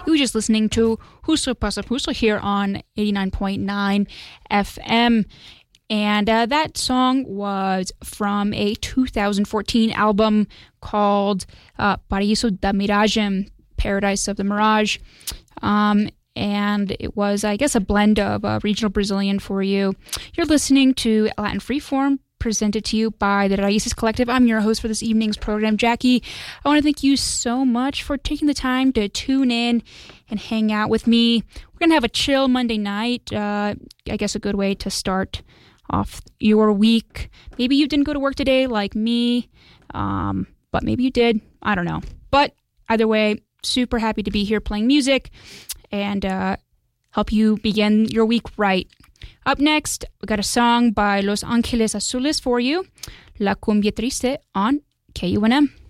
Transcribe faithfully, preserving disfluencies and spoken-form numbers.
You were just listening to Huso Pasa Huso here on eighty-nine point nine F M. And uh, that song was from a two thousand fourteen album called uh, Paraíso da Miragem, Paradise of the Mirage. Um, and it was, I guess, a blend of uh, regional Brazilian for you. You're listening to Latin Freeform, presented to you by the Raíces Collective. I'm your host for this evening's program, Jackie. I want to thank you so much for taking the time to tune in and hang out with me. We're going to have a chill Monday night. Uh, I guess a good way to start off your week. Maybe you didn't go to work today like me, um, but maybe you did. I don't know. But either way, super happy to be here playing music and uh, help you begin your week right. Up next, we got a song by Los Angeles Azules for you, La Cumbia Triste on K U N M.